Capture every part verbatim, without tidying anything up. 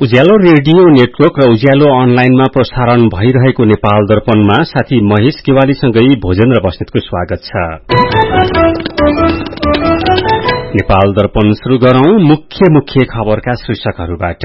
उज्यालो radio network र उज्यालो अनलाइनमा प्रसारण भइरहेको नेपाल दर्पणमा साथी महेश केवालीसँगै भोजन र बस्नेतको स्वागत छ। नेपाल दर्पण शुरू गरौं मुख्य मुख्य खबरका शीर्षकहरूबाट।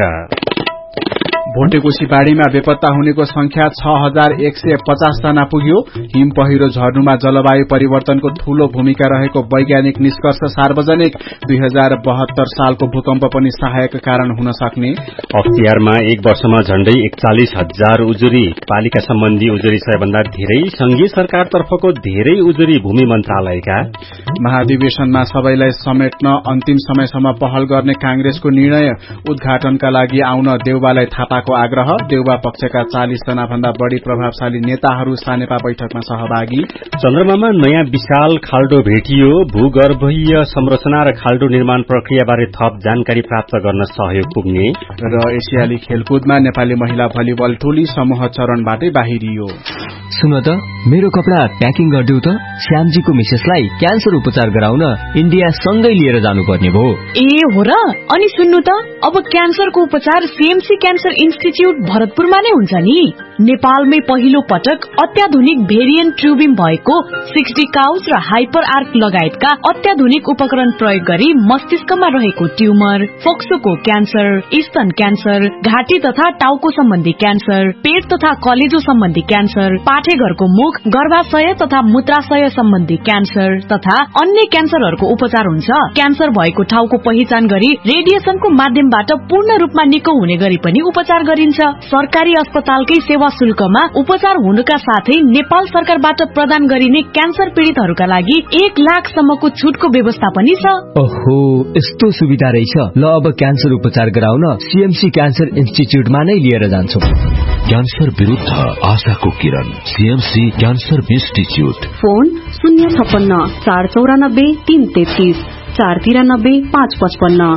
भोटेकोशी बाढ़ीमा बेपत्ता हुनेको संख्या छ हजार एक सय पचास जना पुग्यो। हिम पहिरो झर्नुमा जलवायु परिवर्तनको ठूलो भूमिका रहेको वैज्ञानिक निष्कर्ष सार्वजनिक। दुई हजार बहत्तर सालको भूकम्प पनि सहायक कारण हुन सक्ने। अख्तियारमा एक वर्षमा झण्डै एकचालिस हजार उजुरी। पालिका सम्बन्धी उजुरी सबैभन्दा धेरै। संघीय सरकारतर्फको धेरै उजुरी भूमि मन्त्रालयका। महाधिवेशनमा सबैलाई समेट्न अन्तिम समयसम्म पहल गर्ने कांग्रेसको निर्णय। उद्घाटनका लागि आउन देउबालाई थापाको आग्रह। देउबा पक्षका चालीस जना भन्दा बढ़ी प्रभावशाली नेताहरू सानेपा बैठकमा सहभागी। चन्द्रमामा नयाँ विशाल खाल्डो भेटियो। भूगर्भीय संरचना र खाल्डो निर्माण प्रक्रियाबारे थप जानकारी प्राप्त गर्न सहयोग पुग्ने। र एसियाली खेलकुदमा नेपाली महिला भलिबल टोली समूह चरणबाटै बाहिरियो। सुन त मेरो कपडा प्याकिङ गरिदेऊ त। श्यामजीको मिसेसलाई क्यान्सर उपचार गराउन इन्डिया सँगै लिएर जानुपर्ने भयो। ए हो र। अनि सुन्नु त अब क्यान्सरको उपचार सीएमसी क्यान्सर इन्स्टिच्युट भरतपुरमा नै हुन्छ नि। नेपालमै पहिलो पटक अत्याधुनिक भेरिएन्ट ट्युबिम भएको सिक्सटी काउच र हाइपर आर्क लगायतका अत्याधुनिक उपकरण प्रयोग गरी मस्तिष्कमा रहेको ट्युमर, फोक्सोको क्यान्सर, स्तन क्यान्सर, घाँटी तथा टाउको सम्बन्धी क्यान्सर, पेट तथा कलेजो सम्बन्धी क्यान्सर, पाठेघरको मुख, गर्भाशय तथा मूत्राशय सम्बन्धी क्यान्सर तथा अन्य क्यान्सरहरूको उपचार हुन्छ। क्यान्सर भएको ठाउँको पहिचान गरी रेडिएसनको माध्यमबाट पूर्ण रूपमा निको हुने गरी पनि उपचार गरिन्छ। सरकारी अस्पतालकै सेवा शुल्कमा उपचार हुनुका साथै नेपाल सरकारबाट प्रदान गरिने क्यान्सर पीड़ितहरूका लागि एक लाख सम्मको छुटको व्यवस्था पनि छ। ओहो, यस्तो सुविधा रहेछ। ल अब क्यान्सर उपचार गराउन सीएमसी क्यान्सर इन्स्टिच्युटमा नै लिएर जान्छौं। क्यान्सर विरुद्ध आशाको किरण, सीएमसी क्यान्सर इन्स्टिच्युट। फोन शून्य छप्पन्न चार चौरानब्बे तीन तेत्तीस चार तिरानब्बे पाँच पचपन्न।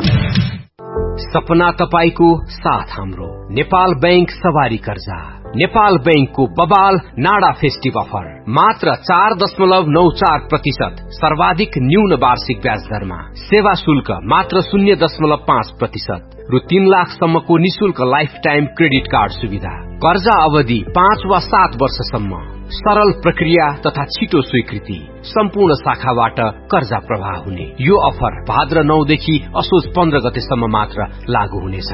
सपना तपाईको साथ हाम्रो। नेपाल बैंक सवारी कर्जा। नेपाल बैंकको बबाल नाडा फेस्टिभ अफर मात्र चार दशमलव नौ चार प्रतिशत सर्वाधिक न्यून वार्षिक ब्याज दरमा। सेवा शुल्क मात्र शून्य दशमलव पाँच प्रतिशत रु तीन लाखसम्मको निशुल्क लाइफ टाइम क्रेडिट कार्ड सुविधा। कर्जा अवधि पाँच वा सात वर्षसम्म। सरल प्रक्रिया तथा छिटो स्वीकृति। सम्पूर्ण शाखाबाट कर्जा प्रवाह हुने यो अफर भाद्र नौदेखि असोज पन्ध्र गतेसम्म मात्र लागू हुनेछ।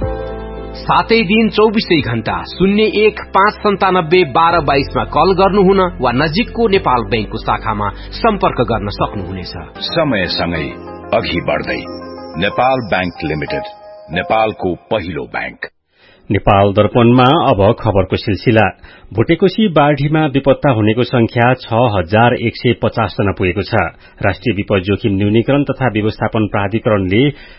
सातै दिन चौबिसै घण्टा शून्य एक पाँच सन्तानब्बे बाह्र बाइसमा कल गर्नुहुन वा नजिकको नेपाल बैंकको शाखामा सम्पर्क गर्न सक्नुहुनेछ। समयसँगै अघि बढ्दै नेपाल बैंक लिमिटेड, नेपालको पहिलो बैंक। नेपाल दर्पणमा अब खबरको सिलसिला। भोटेकोशी बाढ़ीमा बेपत्ता हुनेको संख्या छ हजार एक सय पचास जना पुगेको छ। राष्ट्रिय विपद जोखिम न्यूनीकरण तथा व्यवस्थापन प्राधिकरणले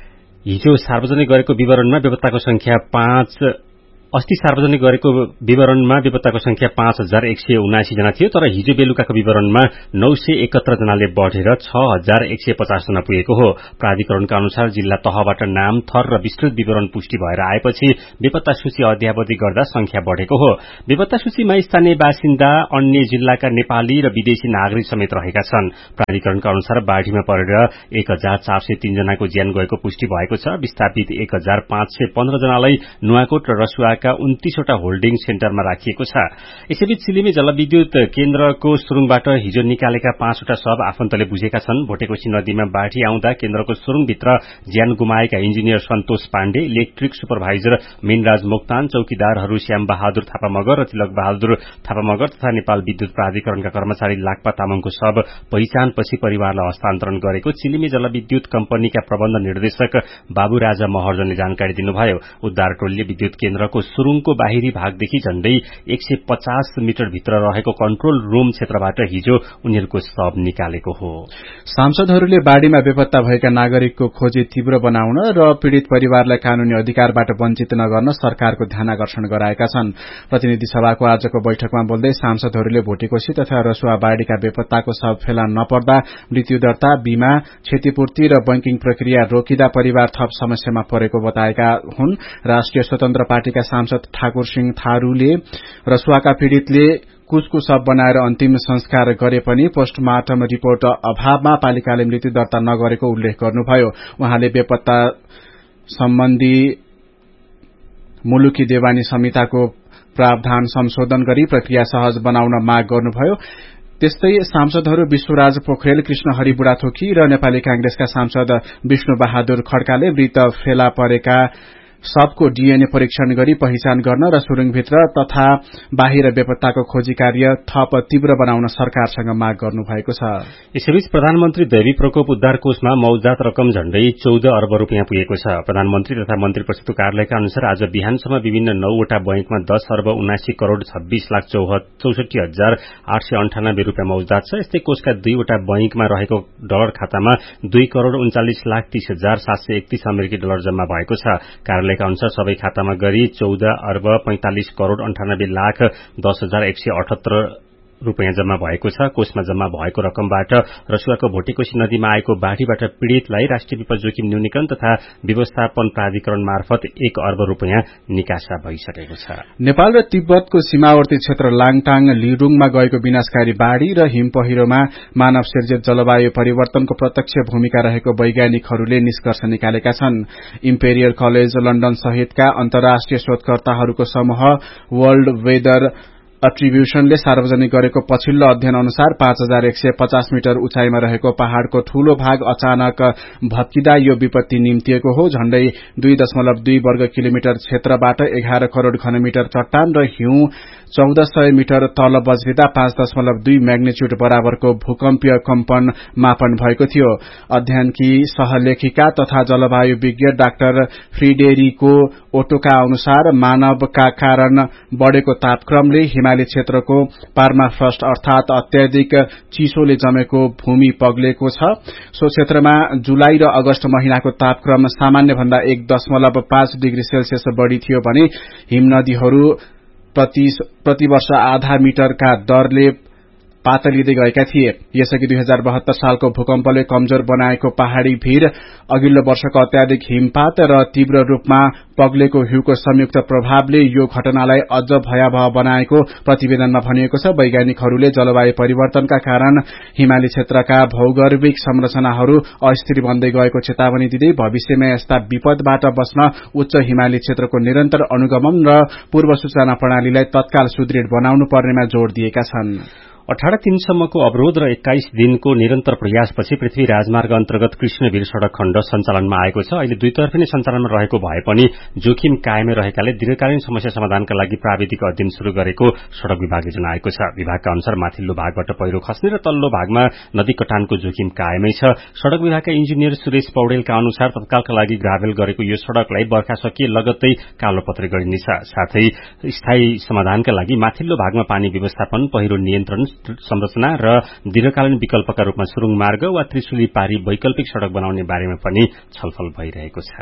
हिजो सार्वजनिक गरेको विवरणमा बेपत्ताको संख्या पाँच अस्ति सार्वजनिक गरेको विवरणमा बेपत्ताको संख्या पाँच हजार एक सय उनासी जना थियो। तर हिजो बेलुकाको विवरणमा नौ सय एकहत्तर जनाले बढ़ेर छ हजार एक सय पचास जना पुगेको हो। प्राधिकरणका अनुसार जिल्ला तहबाट नाम, थर र विस्तृत विवरण पुष्टि भएर आएपछि बेपत्ता सूची अध्यावधि गर्दा संख्या बढ़ेको हो। बेपत्ता सूचीमा स्थानीय बासिन्दा, अन्य जिल्लाका नेपाली र विदेशी नागरिक समेत रहेका छन्। प्राधिकरणका अनुसार बाढ़ीमा परेर एक हजार चार सय तीन जनाको ज्यान गएको पुष्टि भएको छ। विस्थापित एक हजार पाँच सय पन्ध्र जनालाई नुवाकोट र रसुआ उन्तीसवटा होल्डिङ सेन्टरमा राखिएको छ। यसैबीच सिलिमे जलविद्युत केन्द्रको सुरुङबाट हिजो निकालेका पाँचवटा शव आफन्तले बुझेका छन्। भोटेकोशी नदीमा बाढ़ी आउँदा केन्द्रको सुरुङभित्र ज्यान गुमाएका इन्जिनियर सन्तोष पाण्डे, इलेक्ट्रिक सुपरभाइजर मीनराज मोक्तान, चौकीदारहरू श्याम बहादुर थापा मगर र तिलक बहादुर थापा मगर तथा नेपाल विद्युत प्राधिकरणका कर्मचारी लाक्पा तामाङको शव पहिचानपछि परिवारलाई हस्तान्तरण गरेको चिलिमे जलविद्युत कम्पनीका प्रबन्ध निर्देशक बाबु राजा महर्जनले जानकारी दिनुभयो। उद्धार टोलीले विद्युत केन्द्रको सुरुङको बाहिरी भागदेखि झण्डै एक सय पचास मिटर भित्र रहेको कन्ट्रोल रूम क्षेत्रबाट हिजो उनीहरूको शव निकालेको हो। सांसदहरूले बाढ़ीमा बेपत्ता भएका नागरिकको खोजी तीव्र बनाउन र पीड़ित परिवारलाई कानूनी अधिकारबाट वञ्चित नगर्न सरकारको ध्यानाकर्षण गराएका छन्। प्रतिनिधि सभाको आजको बैठकमा बोल्दै सांसदहरूले भोटेकोशी तथा रसुवा बाढ़ीका बेपत्ताको शव फेला नपर्दा मृत्यु दर्ता, बीमा, क्षतिपूर्ति र बैंकिङ प्रक्रिया रोकिदा परिवार थप समस्यामा परेको बताएका हुन्। राष्ट्रिय स्वतन्त्र पार्टीका सांसद ठाकुर सिंह थारूले रसुवाका पीड़ितले कुचको शव बनाएर अन्तिम संस्कार गरे पनि पोस्टमार्टम रिपोर्ट अभावमा पालिकाले मृत्यु दर्ता नगरेको उल्लेख गर्नुभयो। उहाँले बेपत्ता सम्बन्धी मुलुकी देवानी संहिताको प्रावधान संशोधन गरी प्रक्रिया सहज बनाउन माग गर्नुभयो। त्यस्तै सांसदहरू विश्वराज पोखरेल, कृष्ण हरि बुढाथोकी र नेपाली कांग्रेसका सांसद विष्णु बहादुर खड्काले मृत फेला परेका सबको डीएनए परीक्षण गरी पहिचान गर्न र सुरुङभित्र तथा बाहिर बेपत्ताको खोजी कार्य थप तीव्र बनाउन सरकारसँग माग गर्नुभएको छ। यसैबीच प्रधानमन्त्री दैवी प्रकोप उद्धार कोषमा मौजात रकम झण्डै चौध अर्ब रूपियाँ पुगेको छ। प्रधानमन्त्री तथा मन्त्री परिषदको कार्यालयका अनुसार आज बिहानसम्म विभिन्न नौवटा बैंकमा दस अर्ब उनासी करोड़ छब्बीस लाख चौसठी हजार आठ सय अन्ठानब्बे रूपियाँ मौजात छ। यस्तै कोषका दुईवटा बैंकमा रहेको डलर खातामा दुई करोड़ उन्चालिस लाख तीस हजार सात सय एकतीस अमेरिकी डलर जम्मा भएको छ। कार्यालयका अनुसार सबै खातामा गरी चौध अर्ब पैंतालिस करोड़ अन्ठानब्बे लाख दस हजार एक सय अठहत्तर रूपियाँ जम्मा भएको छ। कोषमा जम्मा भएको रकमबाट रसुवाको भोटेकोशी नदीमा आएको बाढ़ीबाट पीड़ितलाई राष्ट्रिय विपद जोखिम न्यूनीकरण तथा व्यवस्थापन प्राधिकरण मार्फत एक अर्ब रूपियाँ निकासा भइसकेको छ। नेपाल र तिब्बतको सीमावर्ती क्षेत्र लाङटाङ लिडुङमा गएको विनाशकारी बाढ़ी र हिम पहिरोमा मानव सिर्जित जलवायु परिवर्तनको प्रत्यक्ष भूमिका रहेको वैज्ञानिकहरूले निष्कर्ष निकालेका छन्। इम्पेरियल कलेज लण्डन सहितका अन्तर्राष्ट्रिय शोधकर्ताहरूको समूह वर्ल्ड वेदर एट्रिब्युशनले सार्वजनिक गरेको पछिल्लो अध्ययन अनुसार पाँच हजार एक सय पचास मिटर उचाइमा रहेको पहाड़को ठूलो भाग अचानक भत्किदा यो विपत्ति निम्तिएको हो। झण्डै दुई दशमलव दुई वर्ग किलोमिटर क्षेत्रबाट एघार करोड़ घनमिटर चट्टान र हिउँ चौध सय मिटर तल बज्रिँदा पाँच दशमलव दुई मैग्निच्यूड बराबरको भूकम्पीय कम्पन मापन भएको थियो। अध्ययनकी सहलेखिका तथा जलवायु विज्ञ डाक्टर फ्रिडेरिको ओटोका अनुसार मानवका कारण बढ़ेको तापक्रमले हिमाली क्षेत्रको पार्माफ्रस्ट अर्थात अत्याधिक चिसोले जमेको भूमि पग्लेको छ। सो क्षेत्रमा जुलाई र अगस्त महिनाको तापक्रम सामान्य भन्दा एक दशमलव पाँच डिग्री सेल्सियस बढ़ी थियो भने हिम नदीहरू प्रति, प्रति वर्ष आधा मिटरका दरले पातलिँदै गएका थिए। यसअघि दुई हजार बहत्तर सालको भूकम्पले कमजोर बनाएको पहाड़ी भीर, अघिल्लो वर्षको अत्याधिक हिमपात र तीव्र रूपमा पग्लेको हिउँको संयुक्त प्रभावले यो घटनालाई अझ भयावह बनाएको प्रतिवेदनमा भनिएको छ। वैज्ञानिकहरूले जलवायु परिवर्तनका कारण हिमाली क्षेत्रका भौगर्भिक संरचनाहरू अस्थिर बन्दै गएको चेतावनी दिँदै भविष्यमा यस्ता विपदबाट बस्न उच्च हिमाली क्षेत्रको निरन्तर अनुगमन र पूर्व सूचना प्रणालीलाई तत्काल सुदृढ़ बनाउनु पर्नेमा जोड़ दिएका छन्। अठारह दिनसम्मको अवरोध र एक्काइस दिनको निरन्तर प्रयासपछि पृथ्वी राजमार्ग अन्तर्गत कृष्णवीर सड़क खण्ड सञ्चालनमा आएको छ। अहिले दुईतर्फी नै सञ्चालनमा रहेको भए पनि जोखिम कायमै रहेकाले दीर्घकालीन समस्या समाधानका लागि प्राविधिक अध्ययन शुरू गरेको सड़क विभागले जनाएको छ। विभागका अनुसार माथिल्लो भागबाट पहिरो खस्ने र तल्लो भागमा नदी कटानको जोखिम कायमै छ। सड़क विभागका इन्जिनियर सुरेश पौडेलका अनुसार तत्कालका लागि ग्राभेल गरेको यो सड़कलाई बर्खा सकिए लगत्तै कालोपत्रे गरिनेछ। साथै स्थायी समाधानका लागि माथिल्लो भागमा पानी व्यवस्थापन, पहिरो नियन्त्रण संरचना र दीर्घकालीन विकल्पका रूपमा सुरुङ मार्ग वा त्रिशुली पारी वैकल्पिक सड़क बनाउने बारेमा पनि छलफल भइरहेको छ।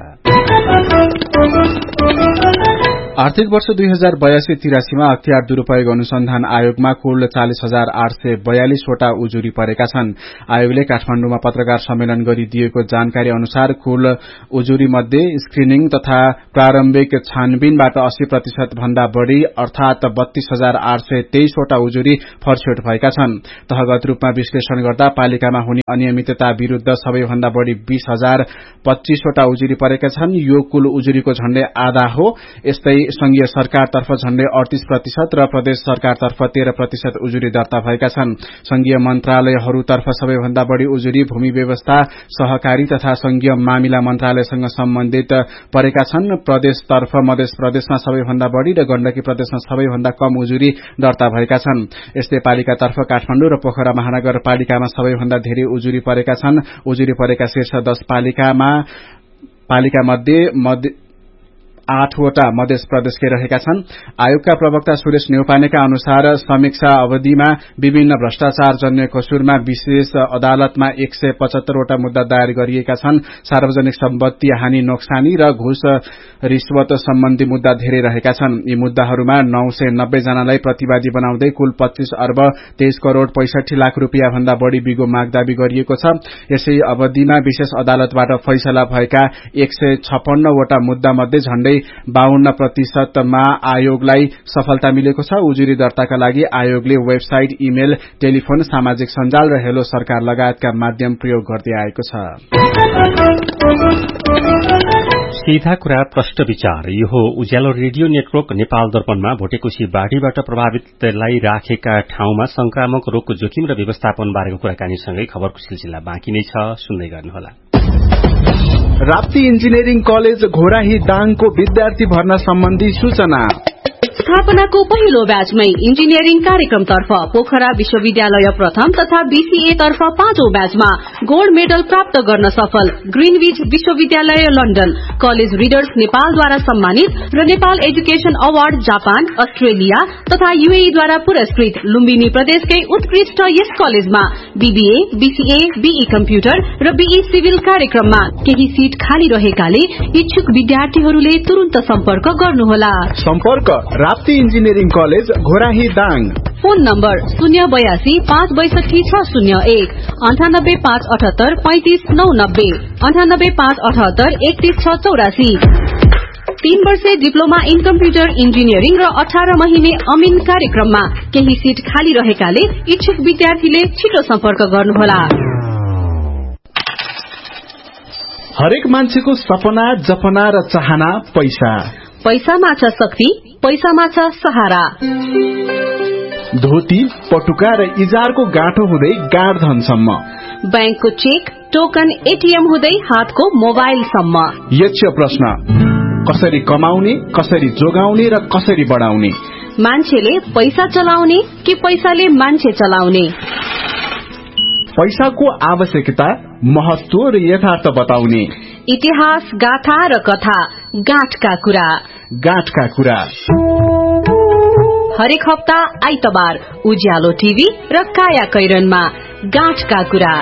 आर्थिक वर्ष दुई हजार बयासी तिरासीमा अख्तियार दुरूपयोग अनुसन्धान आयोगमा कुल चालिस हजार आठ सय बयालिसवटा उजुरी परेका छन्। आयोगले काठमाण्डुमा पत्रकार सम्मेलन गरी दिएको जानकारी अनुसार कुल उजुरी मध्ये स्क्रिनिङ तथा प्रारम्भिक छानबिनबाट अस्सी प्रतिशत भन्दा बढ़ी अर्थात बत्तीस हजार आठ सय तेइसवटा उजुरी फरछ्यौट भएका छन्। तहगत रूपमा विश्लेषण गर्दा पालिकामा हुने अनियमितता विरूद्ध सबैभन्दा बढ़ी बीस हजार पच्चीसवटा उजुरी परेका छन्। यो कुल उजुरीको झण्डै आधा हो। यस्तै संघीय सरकारतर्फ झण्डै अडतीस प्रतिशत र प्रदेश सरकारतर्फ तेह्र प्रतिशत उजुरी दर्ता भएका छन्। संघीय मन्त्रालयहरूतर्फ सबैभन्दा बढ़ी उजुरी भूमि व्यवस्था, सहकारी तथा संघीय मामिला मन्त्रालयसँग सम्बन्धित परेका छन्। प्रदेशतर्फ मध्य प्रदेशमा सबैभन्दा बढ़ी र गण्डकी प्रदेशमा सबैभन्दा कम उजुरी दर्ता भएका छन्। यस्तै पालिकातर्फ काठमाण्डु र पोखरा महानगरपालिकामा सबैभन्दा धेरै उजुरी परेका छन्। उजुरी परेका शीर्ष दश पालिकामा पालिका मध्ये आठवटा मध्य प्रदेशकै रहेका छन्। आयोगका प्रवक्ता सुरेश न्यौपानेका अनुसार समीक्षा अवधिमा विभिन्न भ्रष्टाचार जन्य कसूरमा विशेष अदालतमा एक सय पचहत्तरवटा मुद्दा दायर गरिएका छन्। सार्वजनिक सम्पत्ति हानि नोक्सानी र घुस रिश्वत सम्बन्धी मुद्दा धेरै रहेका छन्। यी मुद्दाहरूमा नौ सय नब्बे जनालाई प्रतिवादी बनाउँदै कुल पच्चीस अर्ब तेइस करोड़ पैंसठी लाख रूपियाँ भन्दा बढ़ी बिगो माग दावी गरिएको छ। यसै अवधिमा विशेष अदालतबाट फैसला भएका एक सय छप्पन्नवटा मुद्दा मध्ये झण्डै बाहन्न प्रतिशतमा आयोगलाई सफलता मिलेको छ। उजुरी दर्ताका लागि आयोगले वेबसाइट, इमेल, टेलिफोन, सामाजिक सञ्जाल र हेलो सरकार लगायतका माध्यम प्रयोग गर्दै आएको छ। सीधा कुरा प्रष्ट विचार यो हो उज्यालो रेडियो नेटवर्क नेपाल दर्पणमा भोटेकोशी बाढ़ीबाट प्रभावितलाई राखेका ठाउँमा संक्रामक रोगको जोखिम र व्यवस्थापन बारेको कुराकानीसँगै खबरको सिलसिला बाँकी नै छ, सुन्दै गर्नुहोला। राप्ती इन्जिनियरिङ कलेज घोराही दाङको विद्यार्थी भर्ना सम्बन्धी सूचना। स्थापनाको पहिलो ब्याचमै इन्जिनियरिङ कार्यक्रमतर्फ पोखरा विश्वविद्यालय प्रथम तथा बीसीए तर्फ पाँचौं ब्याचमा गोल्ड मेडल प्राप्त गर्न सफल ग्रीनविच विश्वविद्यालय लन्डन कलेज रिडर्स नेपालद्वारा सम्मानित र Nepal education award Japan, Australia तथा यूएईद्वारा पुरस्कृत लुम्बिनी प्रदेशकै उत्कृष्ट यस कलेजमा बीबीए, बीसीए, बीई कम्प्युटर र बीई सिभिल कार्यक्रममा केही सीट खाली रहेकाले इच्छुक विद्यार्थीहरूले तुरन्त सम्पर्क गर्नुहोला। सम्पर्क Rapti engineering college Ghorahi Dang. Phone number शून्य बयासी पाँच बैसठी छ शून्य एक अन्ठानब्बे पाँच अठहत्तर पैंतिस नौ नब्बे अन्ठानब्बे पाँच अठहत्तर एकतीस छ चौरासी। तीन वर्षे डिप्लोमा इन कम्प्युटर इन्जिनियरिङ र अठार महिने अमिन कार्यक्रममा केही सीट खाली रहेकाले इच्छुक विद्यार्थीले छिटो सम्पर्क गर्नुहोला। हरेक मान्छेको सपना, जपना र चाहना पैसा। पैसामा छ शक्ति, पैसामा छ सहारा। धोती, पटुका र इजारको गाँठो हुँदै गाँड धनसम्म, बैंकको चेक, टोकन, एटीएम हुँदै हातको मोबाइलसम्म। यक्ष प्रश्न, कसरी कमाउने, कसरी जोगाउने र कसरी बढाउने? मान्छेले पैसा चलाउने कि पैसाले मान्छे चलाउने? पैसाको आवश्यकता, महत्व र यथार्थ बताउने। इतिहास, गाथा र कथा, गाँठका कुरा। गाँठका कुरा हरेक हप्ता आइतबार उज्यालो टीभी र काया कैरनमा गाँठका कुरा।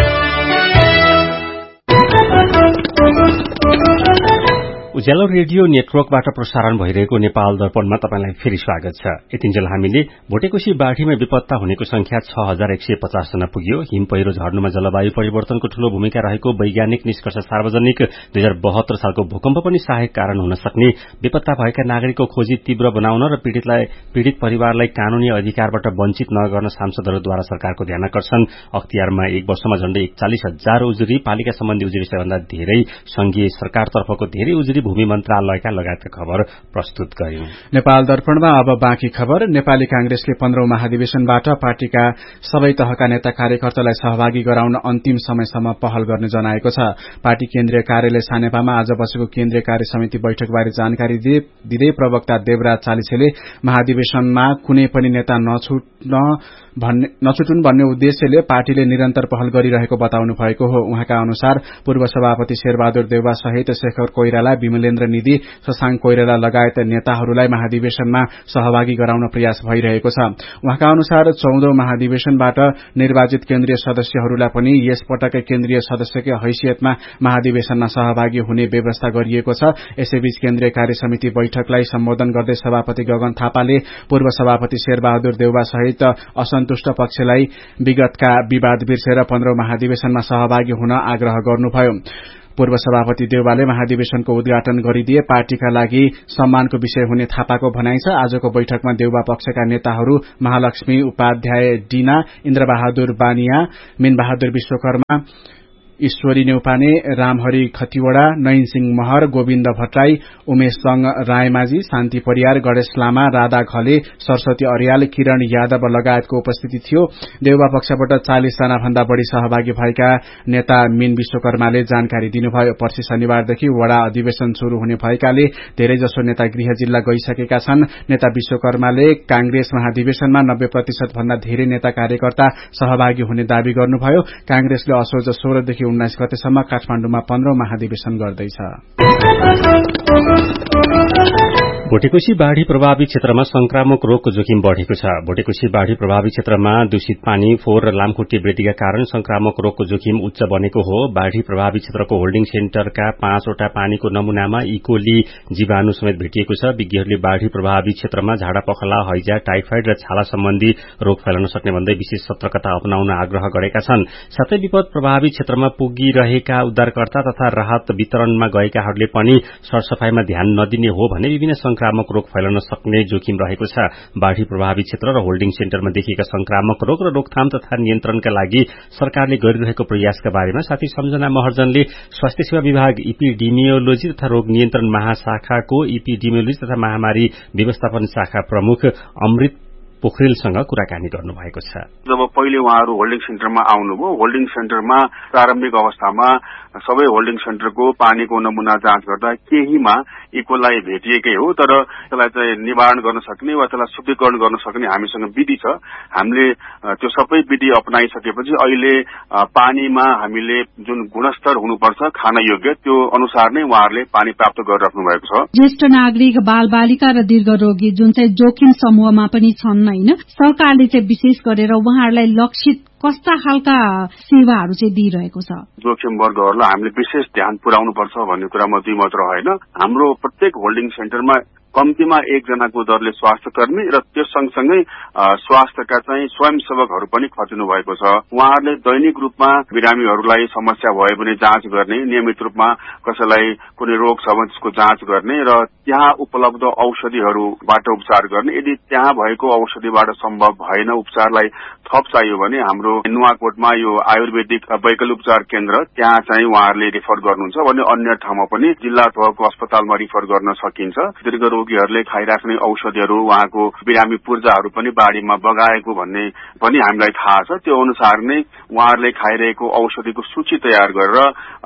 उज्यालो रेडियो नेटवर्कबाट प्रसारण भइरहेको नेपाल दर्पणमा तपाईंलाई फेरि स्वागत छ। यतिन्जेल हामीले भोटेकोशी बाढ़ीमा विपत्ता हुनेको संख्या छ हजार एक सय पचास जना पुग्यो। हिम पहिरो झर्नुमा जलवायु परिवर्तनको ठूलो भूमिका रहेको वैज्ञानिक निष्कर्ष सार्वजनिक दुई हजार बहत्तर सालको भूकम्प पनि सहायक कारण हुन सक्ने, विपत्ता भएका नागरिकको खोजी तीव्र बनाउन र पीड़ितलाई पीड़ित परिवारलाई कानूनी अधिकारबाट वञ्चित नगर्न सांसदहरूद्वारा सरकारको ध्यानाकर्षण। अख्तियारमा एक वर्षमा झण्डै एकचालिस हजार उजुरी, पालिका सम्बन्धी उजुरी सबैभन्दा धेरै, संघीय सरकारतर्फको धेरै उजुरी भूमि मन्त्रालयका लगायतका खबर प्रस्तुत गर्यौं। नेपाल दर्पणमा अब बाँकी खबर। नेपाली कांग्रेसले पन्ध्रौं महाधिवेशनबाट पार्टीका सबै तहका नेता कार्यकर्तालाई सहभागी गराउन अन्तिम समयसम्म पहल गर्ने जनाएको छ। पार्टी केन्द्रीय कार्यालय सानेपामा आज बसेको केन्द्रीय कार्य समिति बैठकबारे जानकारी दिँदै प्रवक्ता देवराज चालिसेले महाधिवेशनमा कुनै पनि नेता नछुट्न भन्ने नछुटुन् भन्ने उद्देश्यले पार्टीले निरन्तर पहल गरिरहेको बताउनु भएको हो। उहाँका अनुसार पूर्व सभापति शेरबहादुर देउवा सहित शेखर कोइराला, विमलेन्द्र निधि, शशांक कोइराला लगायत नेताहरूलाई महाधिवेशनमा सहभागी गराउन प्रयास भइरहेको छ। उहाँका अनुसार चौधौं महाधिवेशनबाट निर्वाचित केन्द्रीय सदस्यहरूलाई पनि यस पटक केन्द्रीय सदस्यकै हैसियतमा महाधिवेशनमा सहभागी हुने व्यवस्था गरिएको छ। यसैबीच केन्द्रीय कार्य समिति बैठकलाई सम्बोधन गर्दै सभापति गगन थापाले पूर्व सभापति शेरबहादुर देउवा सहित असन्तुष्ट पक्षलाई विगतका विवाद बिर्सेर पन्ध्रौं महाधिवेशनमा सहभागी हुन आग्रह गर्नुभयो। पूर्व सभापति देउवाले महाधिवेशनको उद्घाटन गरिदिए पार्टीका लागि सम्मानको विषय हुने थापाको भनाइ छ। आजको बैठकमा देउवा पक्षका नेताहरू महालक्ष्मी उपाध्याय डिना, इन्द्रबहादुर बानिया, मीनबहादुर विश्वकर्मा, ईश्वरी नेउपाने, रामहरि खतिवड़ा, नयन सिंह महर, गोविन्द भट्टराई, उमेश संग रायमाझी, शान्ति परियार, गणेश लामा, राधा घले, सरस्वती अर्याल, किरण यादव लगायतको उपस्थिति थियो। देउवा पक्षबाट चालिस जना भन्दा बढ़ी सहभागी भएका नेता मीन विश्वकर्माले जानकारी दिनुभयो। पर्सि शनिबारदेखि वडा अधिवेशन शुरू हुने भएकाले धेरैजसो नेता गृह जिल्ला गइसकेका छन्। नेता विश्वकर्माले कांग्रेस महाधिवेशनमा नब्बे प्रतिशत भन्दा धेरै नेता कार्यकर्ता सहभागी हुने दावी गर्नुभयो। कांग्रेसले असोज सोह्रदेखि उन्नाइस गतेसम्म काठमाण्डुमा पन्ध्रौं महाधिवेशन गर्दैछ। भोटेकोशी बाढ़ी प्रभावित क्षेत्रमा संक्रामक रोगको जोखिम बढ़ेको छ। भोटेकोशी बाढ़ी प्रभावित क्षेत्रमा दूषित पानी, फोहोर र लामखुट्टे वृद्धिका कारण संक्रामक रोगको जोखिम उच्च बनेको हो। बाढ़ी प्रभावित क्षेत्रको होल्डिङ सेन्टरका पाँचवटा पानीको नमूनामा इकोली जीवाणु समेत भेटिएको छ। विज्ञहरूले बाढ़ी प्रभावित क्षेत्रमा झाडा पखला, हैजा, टाइफाइड र छाला सम्बन्धी रोग फैलन सक्ने भन्दै विशेष सतर्कता अपनाउन आग्रह गरेका छन्। साथै विपद प्रभावित क्षेत्रमा पुगिरहेका उद्धारकर्ता तथा राहत वितरणमा गएकाहरूले पनि सरसफाईमा ध्यान नदिने हो भने विभिन्न संक्रामक रोग फैलन सक्ने जोखिम रहेको छ। बाढ़ी प्रभावित क्षेत्र र होल्डिङ सेन्टरमा देखिएका संक्रामक रोग र रोकथाम तथा नियन्त्रणका लागि सरकारले गरिरहेको प्रयासका बारेमा साथी सम्झना महर्जनले स्वास्थ्य सेवा विभाग इपिडेमियोलोजी तथा रोग नियन्त्रण महाशाखाको इपिडेमियोलोजी तथा महामारी व्यवस्थापन शाखा प्रमुख अमृत पोखरेलसँग कुराकानी गर्नुभएको छ। जब पहिले उहाँहरू होल्डिङ सेन्टरमा आउनुभयो, होल्डिङ सेन्टरमा प्रारम्भिक अवस्थामा सबै होल्डिङ सेन्टरको पानीको नमुना जाँच गर्दा केहीमा इकोलाई भेटिएकै हो, तर त्यसलाई चाहिँ निवारण गर्न सक्ने वा त्यसलाई शुद्धिकरण गर्न सक्ने हामीसँग विधि छ। हामीले त्यो सबै विधि अपनाइसकेपछि अहिले पानीमा हामीले जुन गुणस्तर हुनुपर्छ खान योग्य त्यो अनुसार नै उहाँहरूले पानी प्राप्त गरिराख्नु भएको छ। ज्येष्ठ नागरिक, बाल बालिका र दीर्घरोगी जुन चाहिँ जोखिम समूहमा पनि छन् हैन, सरकारले चाहिँ विशेष गरेर उहाँहरूलाई लक्षित कस्ता खालका सेवाहरू चाहिँ दिइरहेको छ? जोखिम वर्गहरूलाई हामीले विशेष ध्यान पुर्याउनुपर्छ भन्ने कुरामा दुई मात्र होइन। हाम्रो प्रत्येक होल्डिङ सेन्टरमा कम्तीमा एकजनाको दरले स्वास्थ्य कर्मी र त्यो सँगसँगै स्वास्थ्यका चाहिँ स्वयंसेवकहरू पनि खटिनु भएको छ। उहाँहरूले दैनिक रूपमा बिरामीहरूलाई समस्या भयो भने जाँच गर्ने, नियमित रूपमा कसैलाई कुनै रोग छ भने त्यसको जाँच गर्ने र त्यहाँ उपलब्ध औषधिहरूबाट उपचार गर्ने। यदि त्यहाँ भएको औषधिबाट सम्भव भएन, उपचारलाई थप चाहियो भने हाम्रो नुवाकोटमा यो आयुर्वेदिक वैकल्पिक उपचार केन्द्र त्यहाँ चाहिँ उहाँहरूले रिफर गर्नुहुन्छ भने अन्य ठाउँमा पनि जिल्ला तहको अस्पतालमा रिफर गर्न सकिन्छ। दीर्घ रोगीहरूले खाइराख्ने औषधिहरू, उहाँको बिरामी पूर्जाहरू पनि बाढीमा बगाएको भन्ने पनि हामीलाई थाहा छ। त्यो अनुसार नै उहाँहरूले खाइरहेको औषधिको सूची तयार गरेर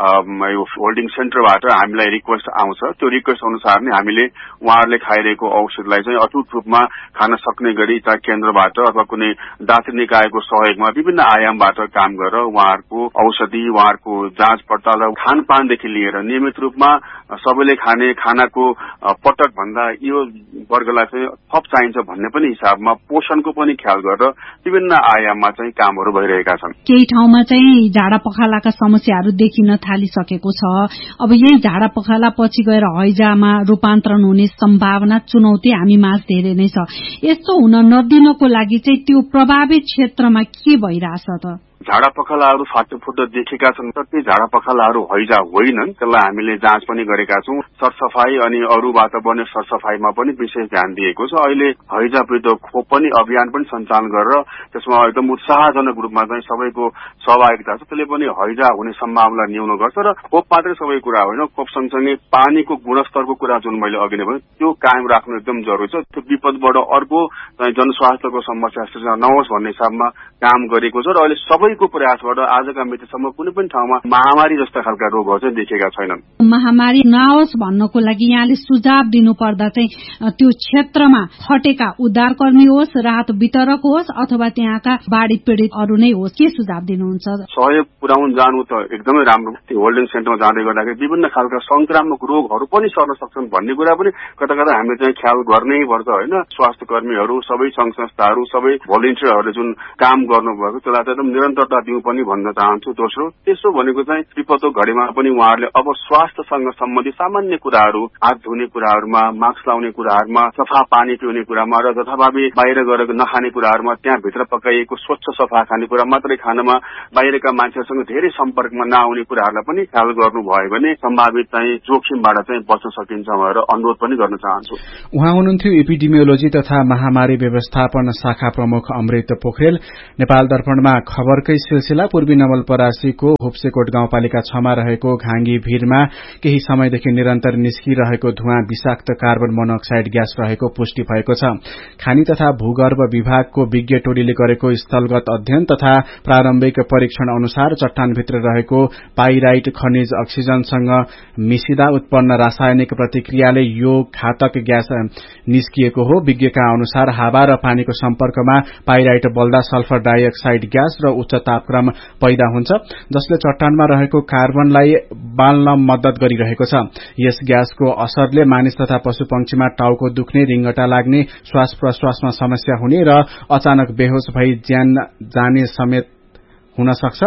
यो होल्डिङ सेन्टरबाट हामीलाई रिक्वेस्ट आउँछ। त्यो रिक्वेस्ट अनुसार नै हामीले उहाँहरूले खाइरहेको औषधिलाई चाहिँ अटुट रूपमा खान सक्ने गरी चाहिँ केन्द्रबाट अथवा कुनै दात्री निकायको सहयोगमा विभिन्न आयामबाट काम गरेर उहाँहरूको औषधि, उहाँहरूको जाँच पडताल र खानपानदेखि लिएर नियमित रूपमा सबैले खाने खानाको पटक भन्दा यो वर्गलाई चाहिँ थप चाहिन्छ भन्ने पनि हिसाबमा पोषणको पनि ख्याल गरेर विभिन्न आयाममा चाहिँ कामहरू भइरहेका छन्। केही ठाउँमा चाहिँ झाडा पखालाका समस्याहरू देखिन थालिसकेको छ। अब यही झाडा पखाला पछि गएर हैजामा रूपान्तरण हुने सम्भावना, चुनौती हामी माझ धेरै नै छ। यस्तो हुन नदिनको लागि चाहिँ त्यो प्रभावित क्षेत्रमा के भइरहेछ त? झाडा पखालाहरू फाटोफुटो देखेका छन् तर ती झाडा पखालाहरू हैजा होइनन्। त्यसलाई हामीले जाँच पनि गरेका छौं। सरसफाई अनि अरू वातावरणीय सरसफाईमा पनि विशेष ध्यान दिएको छ। अहिले हैजा विरुद्ध खोप पनि अभियान पनि सञ्चालन गरेर त्यसमा एकदम उत्साहजनक रूपमा चाहिँ सबैको सहभागिता छ। त्यसले पनि हैजा हुने सम्भावना न्यून गर्छ र खोप मात्रै सबै कुरा होइन, खोप सँगसँगै पानीको गुणस्तरको कुरा जुन मैले अघि नै भने त्यो कायम राख्नु एकदम जरुरी छ। त्यो विपदबाट अर्को चाहिँ जनस्वास्थ्यको समस्या सृजना नहोस् भन्ने हिसाबमा काम गरेको छ र अहिले सबैको प्रयासबाट आजका मितिसम्म कुनै पनि ठाउँमा महामारी जस्ता खालका रोगहरू चाहिँ देखेका छैनन्। महामारी नहोस् भन्नको लागि यहाँले सुझाव दिनुपर्दा चाहिँ त्यो क्षेत्रमा खटेका उद्धारकर्मी होस्, राहत वितरक होस् अथवा त्यहाँका बाढी पीड़ितहरू नै होस्, के सुझाव दिनुहुन्छ? सहयोग पुर्याउन जानु त एकदमै राम्रो। त्यो होल्डिङ सेन्टरमा जाँदै गर्दाखेरि विभिन्न खालका संक्रामक रोगहरू पनि सर्न सक्छन् भन्ने कुरा पनि कता कता हामीले चाहिँ ख्याल गर्नै पर्छ होइन। स्वास्थ्य कर्मीहरू, सबै संघ संस्थाहरू, सबै भोलिन्टियरहरूले जुन काम गर्नुभएको त्यसलाई त एकदम निरन्तरता दिउँ पनि भन्न चाहन्छु। दोस्रो, त्यसो भनेको चाहिँ विपदको घडीमा पनि उहाँहरूले अब स्वास्थ्यसँग सम्बन्धित सामान्य कुराहरू, हात धुने कुराहरूमा, मास्क लाउने कुराहरूमा, सफा पानी पिउने कुरामा र जथाभावी बाहिर गएर नखाने कुराहरूमा, त्यहाँभित्र पकाइएको स्वच्छ सफा खानेकुरा मात्रै खानमा, बाहिरका मान्छेहरूसँग धेरै सम्पर्कमा नआउने कुराहरूलाई पनि ख्याल गर्नुभयो भने सम्भावित चाहिँ जोखिमबाट चाहिँ बच्न सकिन्छ भनेर अनुरोध पनि गर्न चाहन्छु। उहाँ हुनुहुन्थ्यो एपिडेमियोलोजी तथा महामारी व्यवस्थापन शाखा प्रमुख अमृत पोखरेल। नेपाल दर्पणमा खबरकै सिलसिला पूर्वी नवलपरासीको होप्सेकोट गाउँपालिका छमा रहेको घाङ्गी भीरमा केही समयदेखि निरन्तर निस्किरहेको धुवाँ विषाक्त कार्बन मोनोक्साइड ग्यास रहेको पुष्टि भएको छ। खानी तथा भूगर्भ विभागको विज्ञ टोलीले गरेको स्थलगत अध्ययन तथा प्रारम्भिक परीक्षण अनुसार चट्टानभित्र रहेको पाइराइट खनिज अक्सिजनसँग मिसिदा उत्पन्न रासायनिक प्रतिक्रियाले यो घातक ग्यास निस्किएको हो। विज्ञका अनुसार हावा र पानीको सम्पर्कमा पाइराइट बल्दा सल्फर डाइअक्साइड ग्यास र उच्च तापक्रम पैदा हुन्छ, जसले चट्टानमा रहेको कार्बनलाई बाल्न मद्दत गरिरहेको छ। यस ग्यासको असरले मानिस तथा पशुपक्षीमा टाउको दुख्ने, रिङ्गटा लाग्ने, श्वास प्रश्वासमा समस्या हुने र अचानक बेहोस भई ज्यान जाने समेत हुन सक्छ।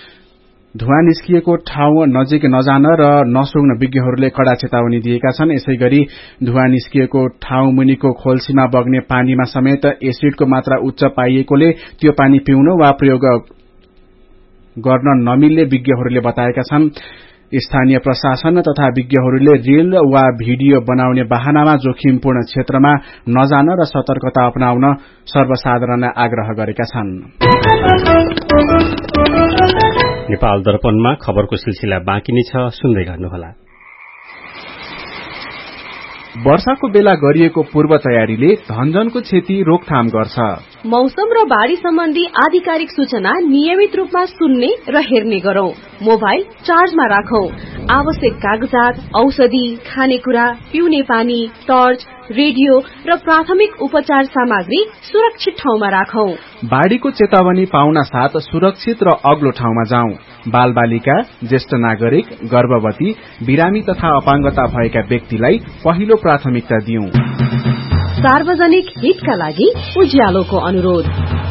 धुवाँ निस्किएको ठाउँ नजिक नजान र नसुग्न विज्ञहरूले कड़ा चेतावनी दिएका छन्। यसैगरी धुवाँ निस्किएको ठाउँ मुनिको खोल्सीमा बग्ने पानीमा समेत एसिडको मात्रा उच्च पाइएकोले त्यो पानी पिउन वा प्रयोग गर्न नमिल्ने विज्ञहरूले बताएका छन्। स्थानीय प्रशासन तथा विज्ञहरूले रील वा भिडियो बनाउने बहानामा जोखिमपूर्ण क्षेत्रमा नजान र सतर्कता अपनाउन सर्वसाधारणलाई आग्रह गरेका छन्। नेपाल दर्पणमा खबरको सिलसिला बाँकी नै छ, सुन्दै गर्नुहोला। वर्षाको बेला गरिएको पूर्व तयारीले धनजनको क्षति रोकथाम गर्छ। मौसम र बाढ़ी सम्बन्धी आधिकारिक सूचना नियमित रूपमा सुन्ने र हेर्ने गरौं। मोबाइल चार्जमा राखौं। आवश्यक कागजात, औषधि, खानेकुरा, पिउने पानी, टर्च, रेडियो र प्राथमिक उपचार सामग्री सुरक्षित ठाउँमा राखौं। बाढ़ीको चेतावनी पाउन साथ सुरक्षित र अग्लो ठाउँमा जाउँ। बाल बालिका, ज्येष्ठ नागरिक, गर्भवती, बिरामी तथा अपाङ्गता भएका व्यक्तिलाई पहिलो प्राथमिकता दिउँ। सार्वजनिक हितका लागि उज्यालोको अनुरोध।